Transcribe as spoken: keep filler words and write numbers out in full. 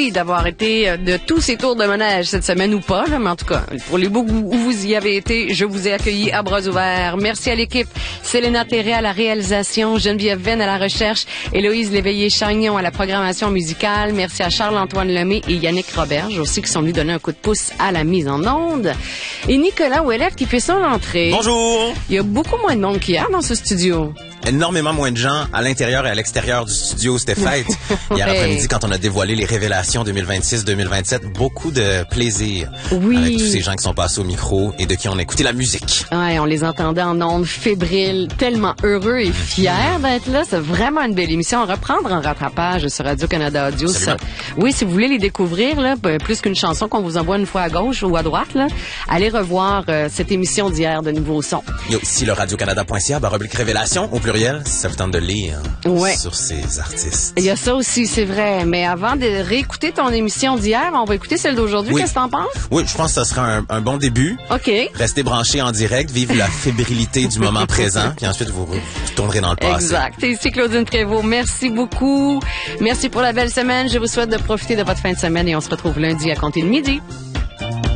Merci d'avoir été de tous ces tours de manège cette semaine ou pas, là, mais en tout cas, pour les bouts où vous y avez été, je vous ai accueilli à bras ouverts. Merci à l'équipe. Célena Théré à la réalisation, Geneviève Venn à la recherche, Héloïse Léveillé-Chagnon à la programmation musicale. Merci à Charles-Antoine Lemay et Yannick Roberge aussi qui sont venus donner un coup de pouce à la mise en onde. Et Nicolas Ouellet qui fait son entrée. Bonjour! Il y a beaucoup moins de monde qu'hier dans ce studio. Énormément moins de gens à l'intérieur et à l'extérieur du studio. C'était fête. Hier Ouais. après-midi, quand on a dévoilé les révélations deux mille vingt-six deux mille vingt-sept, beaucoup de plaisir Oui. avec tous ces gens qui sont passés au micro et de qui on a écouté la musique. Ouais, on les entendait en ondes fébriles, tellement heureux et fiers d'être là. C'est vraiment une belle émission. Reprendre en rattrapage sur Radio-Canada Audio. Ça, oui, si vous voulez les découvrir, là, plus qu'une chanson qu'on vous envoie une fois à gauche ou à droite, là, allez revoir euh, cette émission d'hier de Nouveau Son. Il y a aussi le radiocanada point c a, rubrique révélation, au pluriel, si ça vous tente de lire Ouais. sur ces artistes. Il y a ça aussi, c'est vrai. Mais avant de réécouter ton émission d'hier, on va écouter celle d'aujourd'hui. Oui. Qu'est-ce que t'en penses? Oui, je pense que ça sera un, un bon début. OK. Restez branchés en direct, vivre la fébrilité du moment présent, puis ensuite vous, vous tournerez dans le passé. Exact. Et ici Claudine Prévost. Merci beaucoup. Merci pour la belle semaine. Je vous souhaite de profiter de votre fin de semaine et on se retrouve lundi à compter de midi.